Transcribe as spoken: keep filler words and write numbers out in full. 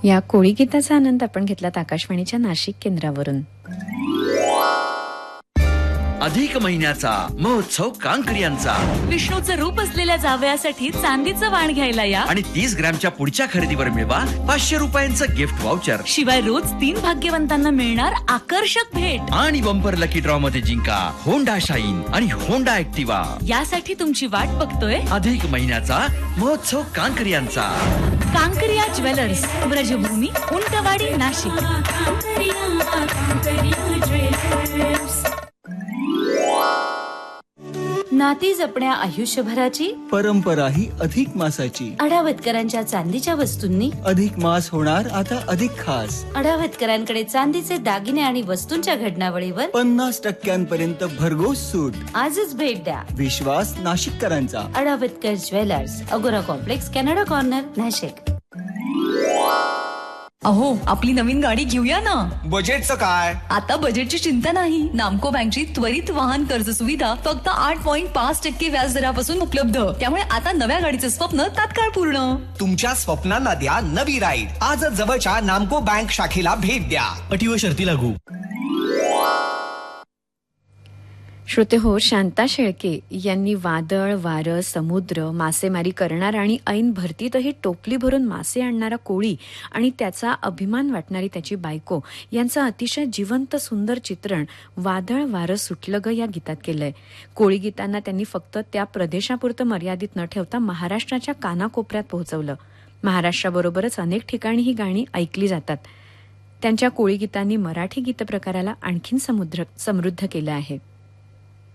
या कोळी गीताचा आनंद आपण घेतलात आकाशवाणीच्या नाशिक केंद्रावरून. अधिक महिन्याचा महोत्सव कांकरियांचा. विष्णूचं रूप असलेल्या जावयासाठी चांदीचं वाण घ्यायला या आणि तीस ग्रॅमच्या पुढच्या खरेदीवर मिळवा पाचशे रुपयांचं गिफ्ट व्हाउचर. शिवाय रोज तीन भाग्यवंतांना मिळणार आकर्षक भेट आणि बंपर लकी ड्रॉ मध्ये जिंका होंडा शाईन आणि होंडा ऍक्टिवा. यासाठी तुमची वाट बघतोय अधिक महिन्याचा महोत्सव कांकरियांचा. कांकरिया ज्वेलर्स, ब्रजभूमी, उंटवाडी, नाशिक. नाती जपण्या आयुष्यभराची परंपरा ही अधिक मासाची. अडावतकरांच्या चांदीच्या वस्तूंनी अधिक मास होणार आता अधिक खास. अडावतकरांकडे चांदीचे दागिने आणि वस्तूंच्या घडणावळीवर पन्नास टक्क्यांपर्यंत भरघोस सूट. आजच भेट द्या. विश्वास नाशिककरांचा. अडावतकर ज्वेलर्स, अगोरा कॉम्प्लेक्स, कॅनडा कॉर्नर, नाशिक. अहो, आपली नवीन गाडी घेऊया ना. बजेटचं काय? आता बजेटची चिंता नाही. नामको बँकची त्वरित वाहन कर्ज सुविधा फक्त आठ पॉईंट पाच टक्के व्याज दरापासून उपलब्ध. त्यामुळे आता नव्या गाडीचं स्वप्न तात्काळ पूर्ण. तुमच्या स्वप्नांना द्या नवी राईड. आजच जवळच्या नामको बँक शाखेला भेट द्या. अटी व शर्ती लागू. श्रोते हो, शांता शेळके यांनी वादळ, वारं, समुद्र, मासेमारी करणारा आणि ऐन भरतीतही टोपली भरून मासे आणणारा कोळी आणि त्याचा अभिमान वाटणारी त्याची बायको यांचं अतिशय जिवंत सुंदर चित्रण वादळ वारं सुटलं ग या गीतात केलंय. कोळी गीतांना त्यांनी फक्त त्या प्रदेशापुरतं मर्यादित न ठेवता महाराष्ट्राच्या कानाकोपऱ्यात पोहोचवलं. महाराष्ट्राबरोबरच अनेक ठिकाणी ही गाणी ऐकली जातात. त्यांच्या कोळी गीतांनी मराठी गीतप्रकाराला आणखीन समुद्र समृद्ध केलं आहे.